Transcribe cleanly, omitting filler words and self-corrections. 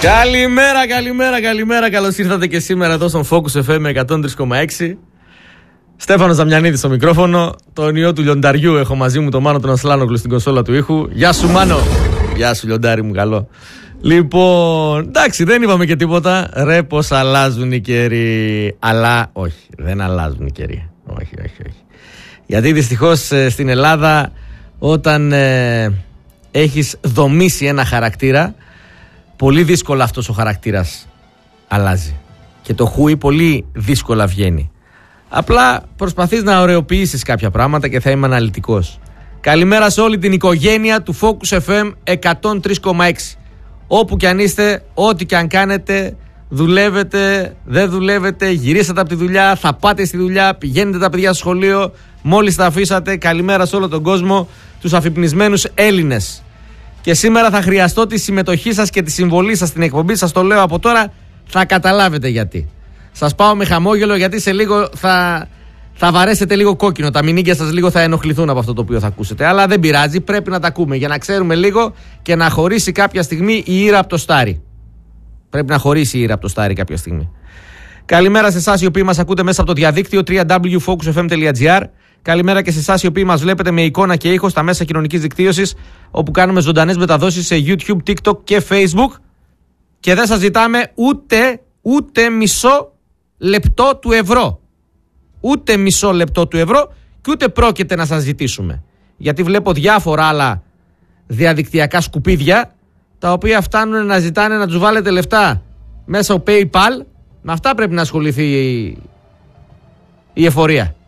Καλημέρα. Καλώς ήρθατε και σήμερα εδώ στον Focus FM 103,6. Στέφανος Δαμιανίδης στο μικρόφωνο. Τον ιό του λιονταριού έχω μαζί μου, το Μάνο τον Ασλάνογλου στην κονσόλα του ήχου. Γεια σου Μάνο. Γεια σου λιοντάρι μου, καλό. Λοιπόν, εντάξει, δεν είπαμε και τίποτα. Ρε πως αλλάζουν οι καιροί. Αλλά όχι, δεν αλλάζουν οι καιροί. Όχι. Γιατί δυστυχώς στην Ελλάδα όταν έχεις δομήσει ένα χαρακτήρα, πολύ δύσκολα αυτός ο χαρακτήρας αλλάζει. Και το χούι πολύ δύσκολα βγαίνει. Απλά προσπαθείς να ωρεοποιήσεις κάποια πράγματα και θα είμαι αναλυτικός. Καλημέρα σε όλη την οικογένεια του Focus FM 103,6. Όπου κι αν είστε, ό,τι κι αν κάνετε, δουλεύετε, δεν δουλεύετε, γυρίσατε από τη δουλειά, θα πάτε στη δουλειά, πηγαίνετε τα παιδιά στο σχολείο, μόλις τα αφήσατε. Καλημέρα σε όλο τον κόσμο, τους αφυπνισμένους Έλληνες. Και σήμερα θα χρειαστώ τη συμμετοχή σας και τη συμβολή σας στην εκπομπή. Σας το λέω από τώρα, θα καταλάβετε γιατί. Σας πάω με χαμόγελο γιατί σε λίγο θα βαρέσετε λίγο κόκκινο. Τα μηνύκια σας λίγο θα ενοχληθούν από αυτό το οποίο θα ακούσετε. Αλλά δεν πειράζει, πρέπει να τα ακούμε για να ξέρουμε λίγο και να χωρίσει κάποια στιγμή η ήρα από το στάρι. Πρέπει να χωρίσει η ήρα από το στάρι κάποια στιγμή. Καλημέρα σε εσάς οι οποίοι μας ακούτε μέσα από το διαδίκτυο www.focusfm.gr. Καλημέρα και σε εσάς οι οποίοι μας βλέπετε με εικόνα και ήχο στα μέσα κοινωνικής δικτύωσης, όπου κάνουμε ζωντανές μεταδόσεις σε YouTube, TikTok και Facebook. Και δεν σας ζητάμε ούτε μισό λεπτό του ευρώ. Ούτε μισό λεπτό του ευρώ και ούτε πρόκειται να σας ζητήσουμε. Γιατί βλέπω διάφορα άλλα διαδικτυακά σκουπίδια, τα οποία φτάνουν να ζητάνε να τους βάλετε λεφτά μέσα από PayPal. Με αυτά πρέπει να ασχοληθεί η εφορία.